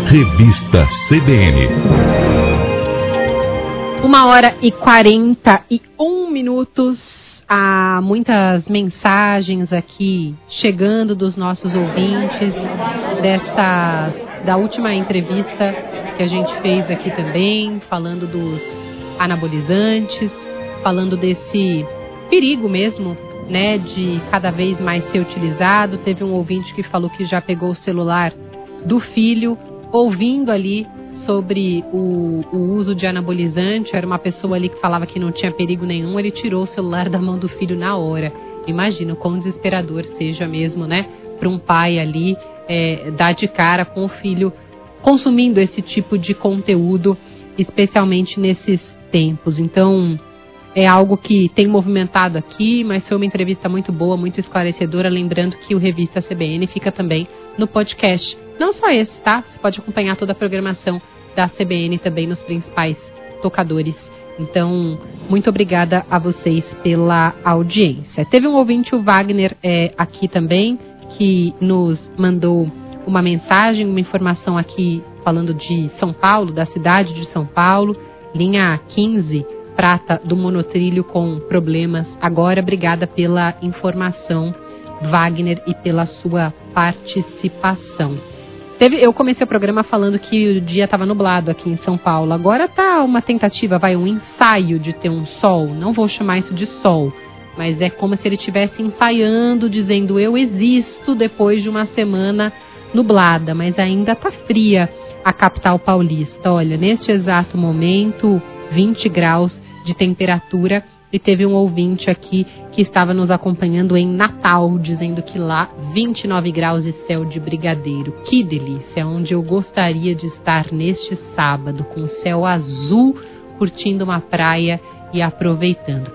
Revista CBN. 1h41. Há muitas mensagens aqui chegando dos nossos ouvintes da última entrevista que a gente fez aqui também, falando dos anabolizantes, falando desse perigo mesmo, né, de cada vez mais ser utilizado. Teve um ouvinte que falou que já pegou o celular do filho, ouvindo ali sobre o uso de anabolizante. Era uma pessoa ali que falava que não tinha perigo nenhum, ele tirou o celular da mão do filho na hora. Imagina o quão desesperador seja mesmo, né, para um pai ali dar de cara com o filho consumindo esse tipo de conteúdo, especialmente nesses tempos. Então, é algo que tem movimentado aqui, mas foi uma entrevista muito boa, muito esclarecedora. Lembrando que o Revista CBN fica também no podcast. Não só esse, tá? Você pode acompanhar toda a programação da CBN também nos principais tocadores. Então, muito obrigada a vocês pela audiência. Teve um ouvinte, o Wagner, aqui também, que nos mandou uma mensagem, uma informação aqui falando de São Paulo, da cidade de São Paulo, linha 15, prata do monotrilho com problemas. Agora, obrigada pela informação, Wagner, e pela sua participação. Eu comecei o programa falando que o dia estava nublado aqui em São Paulo. Agora está uma tentativa, um ensaio de ter um sol. Não vou chamar isso de sol, mas é como se ele estivesse ensaiando, dizendo eu existo depois de uma semana nublada, mas ainda está fria a capital paulista. Olha, neste exato momento, 20 graus de temperatura, e teve um ouvinte aqui que estava nos acompanhando em Natal, dizendo que lá 29 graus e céu de brigadeiro. Que delícia, onde eu gostaria de estar neste sábado, com o céu azul, curtindo uma praia e aproveitando.